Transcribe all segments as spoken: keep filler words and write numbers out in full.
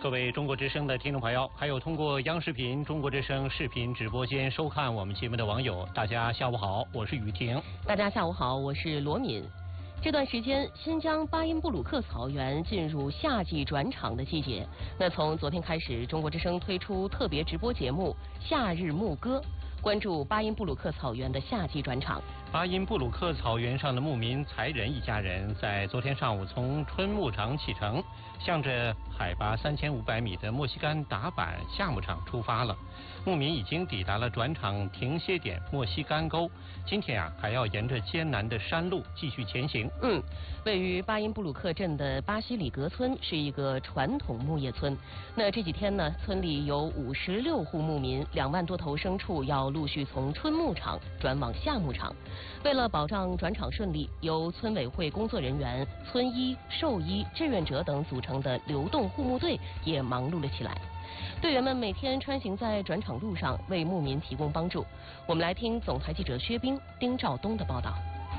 各位中国之声的听众朋友，还有通过央视频、中国之声视频直播间收看我们节目的网友，大家下午好，我是雨婷。 大家下午好，我是罗敏。这段时间，新疆巴音布鲁克草原进入夏季转场的季节。那从昨天开始，中国之声推出特别直播节目《夏日牧歌》，关注巴音布鲁克草原的夏季转场。 巴音布鲁克草原上的牧民才仁一家人在昨天上午从春牧场启程，向着海拔三千五百米的墨西干达坂夏牧场出发了。牧民已经抵达了转场停歇点墨西干沟，今天啊还要沿着艰难的山路继续前行。 嗯，位于巴音布鲁克镇的巴西里格村是一个传统牧业村。那这几天呢，村里有五十六户牧民，两万多头牲畜要陆续从春牧场转往夏牧场。为了保障转场顺利，由村委会工作人员、村医、兽医、志愿者等组成的流动护牧队也忙碌了起来。队员们每天穿行在转场路上，为牧民提供帮助。我们来听总台记者薛冰、丁兆东的报道。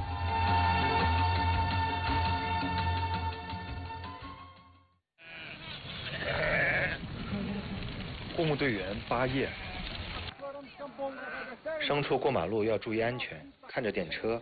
护牧队员巴叶，牲畜过马路要注意安全，看着电车。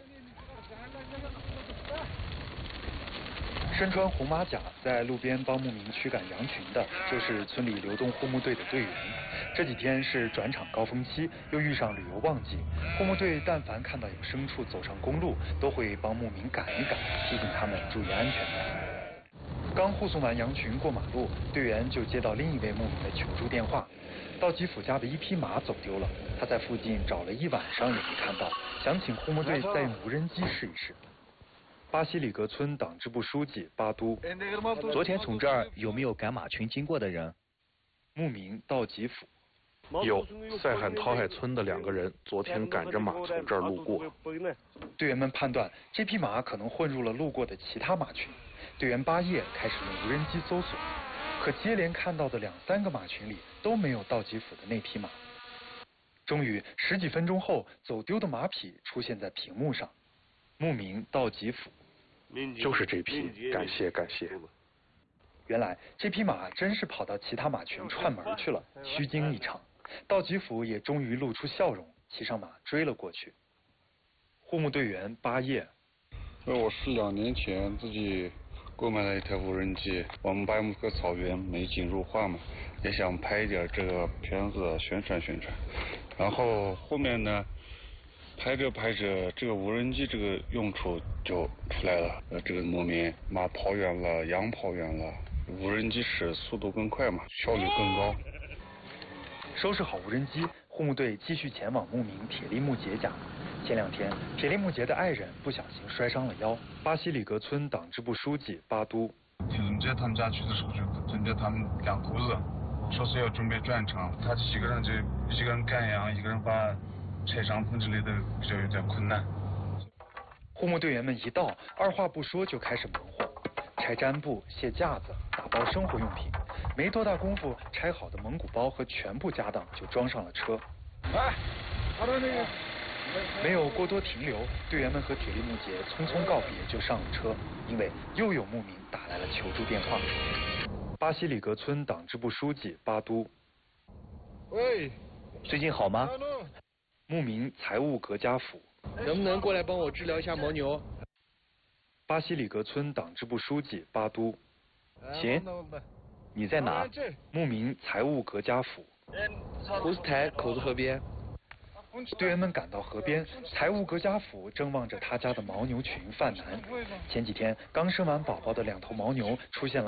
身穿红马甲在路边帮牧民驱赶羊群的，就是村里流动护牧队的队员。这几天是转场高峰期，又遇上旅游旺季，护牧队但凡看到有牲畜走上公路，都会帮牧民赶一赶，提醒他们注意安全。刚护送完羊群过马路，队员就接到另一位牧民的求助电话。道吉甫家的一匹马走丢了，他在附近找了一晚上也没看到，想请护牧队再用无人机试一试。巴西里格村党支部书记巴都， 昨天从这儿有没有赶马群经过的人？ 牧民道吉甫， 有，塞罕陶海村的两个人昨天赶着马从这儿路过。 队员们判断这匹马可能混入了路过的其他马群，队员巴叶开始用无人机搜索，可接连看到的两三个马群里都没有道吉甫的那匹马。终于十几分钟后，走丢的马匹出现在屏幕上。牧民道吉甫， 就是这匹，感谢感谢。 原来这匹马真是跑到其他马群串门去了，虚惊一场。道吉甫也终于露出笑容，骑上马追了过去。护牧队员巴叶， 我是两年前自己购买了一台无人机，我们巴音布鲁克草原美景如画嘛，也想拍一点这个片子宣传宣传。然后后面呢，拍着拍着，这个无人机这个用处就出来了。呃，这个牧民马跑远了，羊跑远了，无人机使速度更快嘛，效率更高。 收拾好无人机，护牧队继续前往牧民铁力木杰家。前两天，铁力木杰的爱人不小心摔伤了腰。巴西里格村党支部书记巴都， 铁力木杰他们家去的时候，就跟着他们两口子，说是要准备转场，他几个人就一个人赶羊，一个人把拆帐篷之类的，比较有点困难。 护牧队员们一到，二话不说就开始忙活，拆毡布、卸架子、打包生活用品。没多大功夫，拆好的蒙古包和全部家当就装上了车。 哎，他的那个没有过多停留，队员们和铁力木杰匆匆告别就上了车，因为又有牧民打来了求助电话。巴西里格村党支部书记巴都， 喂，最近好吗？ 牧民财务格加甫， 能不能过来帮我治疗一下牦牛？ 巴西里格村党支部书记巴都， 行，你在哪？ 牧民财务格加甫， 胡斯台口子河边。 队员们赶到河边，财务格加甫正望着他家的牦牛群犯难。前几天刚生完宝宝的两头牦牛出现了